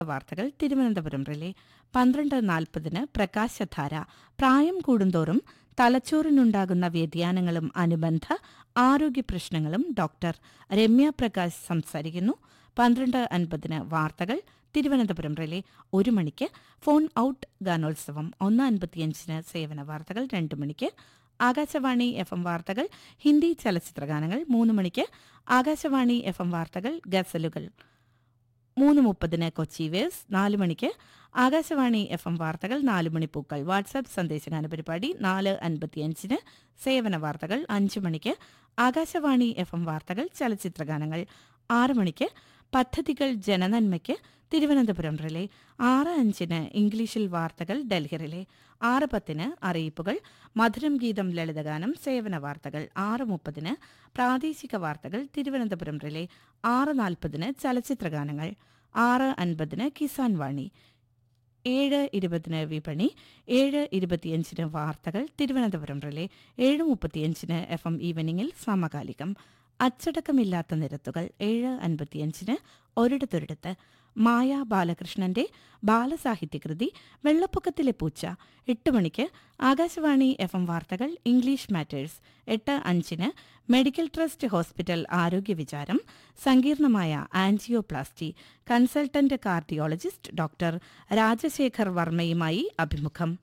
വാർത്തകൾ തിരുവനന്തപുരം റിലേ 12:40 പ്രകാശധാര. പ്രായം കൂടുന്തോറും തലച്ചോറിനുണ്ടാകുന്ന വ്യതിയാനങ്ങളും അനുബന്ധ ആരോഗ്യ പ്രശ്നങ്ങളും ഡോക്ടർ രമ്യ പ്രകാശ് സംസാരിക്കുന്നു. 12:50 വാർത്തകൾ തിരുവനന്തപുരം റിലേ. 1 മണിക്ക് ഫോൺ ഔട്ട് ഗാനോത്സവം. 1:55 സേവന വാർത്തകൾ. 2 മണിക്ക് ആകാശവാണി FM വാർത്തകൾ ഹിന്ദി ചലച്ചിത്ര ഗാനങ്ങൾ. 3 മണിക്ക് ആകാശവാണി FM വാർത്തകൾ ഗസലുകൾ. 3:30 കൊച്ചി വേവ്സ്. 4 മണിക്ക് ആകാശവാണി FM വാർത്തകൾ 4 മണിപ്പൂക്കൾ. വാട്സാപ്പ് സന്ദേശഗാന പരിപാടി. 4:55 സേവന വാർത്തകൾ. 5 മണിക്ക് ആകാശവാണി FM വാർത്തകൾ ചലച്ചിത്ര ഗാനങ്ങൾ. 6 മണിക്ക് പദ്ധതികൾ ജനനന്മയ്ക്ക് തിരുവനന്തപുരം റിലേ. 6:05 ഇംഗ്ലീഷിൽ വാർത്തകൾ ഡൽഹി റിലേ. 6:10 അറിയിപ്പുകൾ, മധുരം ഗീതം ലളിതഗാനം സേവന വാർത്തകൾ. 6:30 പ്രാദേശിക വാർത്തകൾ തിരുവനന്തപുരം റിലേ. 6:40 ചലച്ചിത്ര ഗാനങ്ങൾ. 6:50 കിസാൻ വാണി. 7:20 വിപണി. 7:25 വാർത്തകൾ തിരുവനന്തപുരം റിലേ. 7:35 FM ഈവനിങ്ങിൽ സമകാലികം. അച്ചടക്കമില്ലാത്ത നിരത്തുകൾ. 7:55 ഒരിടത്തൊരിടത്ത്. മായ ബാലകൃഷ്ണന്റെ ബാലസാഹിത്യകൃതി വെള്ളപ്പൊക്കത്തിലെ പൂച്ച. 8 മണിക്ക് ആകാശവാണി FM വാർത്തകൾ English matters. 8:05 medical trust hospital ആരോഗ്യ വിചാരം. സങ്കീർണമായ angioplasty. Consultant cardiologist doctor Rajasekhar വർമ്മയുമായി അഭിമുഖം.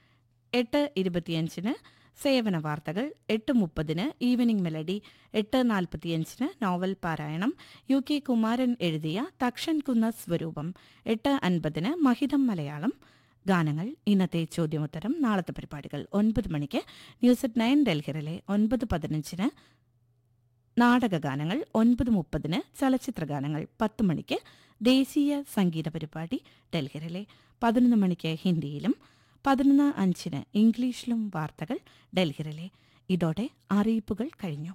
8:25 സേവന വാർത്തകൾ. 8:30 ഈവനിംഗ് മെലഡി. 8:45 നോവൽ പാരായണം. UK കുമാരൻ എഴുതിയ തക്ഷൻ കുന്ന സ്വരൂപം. 8:50 മഹിതം മലയാളം ഗാനങ്ങൾ. ഇന്നത്തെ ചോദ്യോത്തരം. നാളത്തെ പരിപാടികൾ. 9 മണിക്ക് ന്യൂസ് അറ്റ് 9 ഡൽഹി റിലേ. 9:15 നാടകഗാനങ്ങൾ. 9:30 ചലച്ചിത്ര ഗാനങ്ങൾ. 10 മണിക്ക് ദേശീയ സംഗീത പരിപാടി ഡൽഹി റിലേ. 11 മണിക്ക് ഹിന്ദിയിലും 11:05 ഇംഗ്ലീഷിലും വാർത്തകൾ ഡൽഹി റിലേ. ഇതോടെ അറിയിപ്പുകൾ കഴിഞ്ഞു.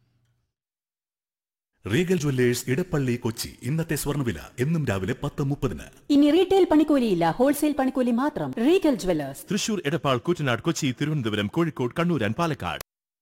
Regal Jewellers Edappally Kochi. ഇന്നത്തെ സ്വർണ്ണവില എന്നും രാവിലെ 10:30. ഇനി റീറ്റെയിൽ പണിക്കൂലിയില്ല, ഹോൾസെയിൽ പണിക്കൂലി മാത്രം. Regal Jewellers, Thrissur, Edappal, Koottanad, Kochi, Thiruvananthapuram, Kozhikode, Kannur and Palakkad.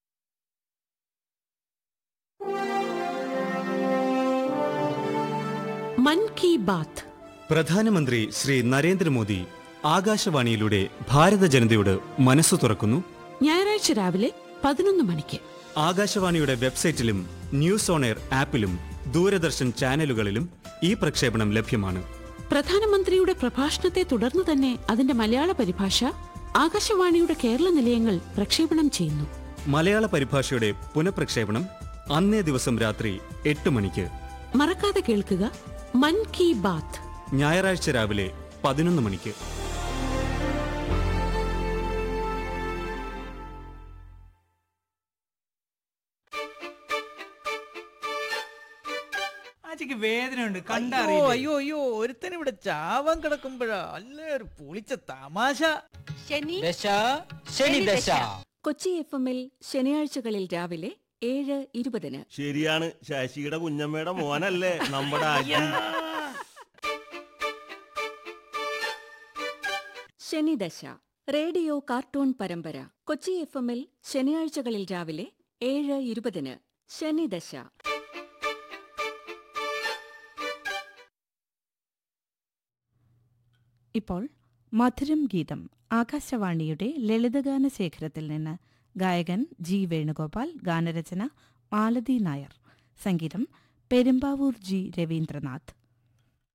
മൻ കി ബാത്ത്. പ്രധാനമന്ത്രി ശ്രീ നരേന്ദ്രമോദി ആകാശവാണിയിലൂടെ ഭാരത ജനതയോട് മനസ്സു തുറക്കുന്നു. ഞായറാഴ്ച രാവിലെ 11 മണിക്ക് ആകാശവാണിയുടെ വെബ്സൈറ്റിലും ന്യൂസ് ഓൺ എയർ ആപ്പിലും ദൂരദർശൻ ചാനലുകളിലും ഈ പ്രക്ഷേപണം ലഭ്യമാണ്. പ്രധാനമന്ത്രിയുടെ പ്രഭാഷണത്തെ തുടർന്ന് തന്നെ അതിന്റെ മലയാള പരിഭാഷ ആകാശവാണിയുടെ കേരള നിലയങ്ങൾ പ്രക്ഷേപണം ചെയ്യുന്നു. മലയാള പരിഭാഷയുടെ പുനഃപ്രക്ഷേപണം അന്നേ ദിവസം രാത്രി 8 മണിക്ക്. മറക്കാതെ കേൾക്കുക മൻ കി ബാത്ത്. ഞായറാഴ്ച രാവിലെ 11 മണിക്ക്. ആച്ചിക്ക് വേദനയുണ്ട് കണ്ടറിയോ. അയ്യോ അയ്യോ ഒരുത്തൻ ഇവിടെ ചാവാൻ കിടക്കുമ്പോഴാ അല്ലേ ഒരു പൊളിച്ച തമാശ. കൊച്ചി FM-ൽ ശനിയാഴ്ചകളിൽ രാവിലെ 7:20. ശരിയാണ്, ശശിയുടെ കുഞ്ഞമ്മയുടെ മോനല്ലേ നമ്മുടെ ശനിദശ റേഡിയോ കാർട്ടൂൺ പരമ്പര. കൊച്ചി FM-ൽ ശനിയാഴ്ചകളിൽ രാവിലെ 7:20 ശനിദശ. ഇപ്പോൾ മധുരം ഗീതം ആകാശവാണിയുടെ ലളിതഗാന ശേഖരത്തിൽ നിന്ന്. ഗായകൻ G. വേണുഗോപാൽ. ഗാനരചന മാലതി നായർ. സംഗീതം പെരുമ്പാവൂർ G. രവീന്ദ്രനാഥ്.